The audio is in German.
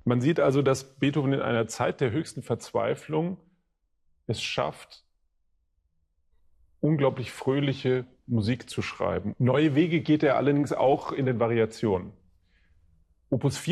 Man sieht also, dass Beethoven in einer Zeit der höchsten Verzweiflung es schafft, unglaublich fröhliche Musik zu schreiben. Neue Wege geht er allerdings auch in den Variationen. Opus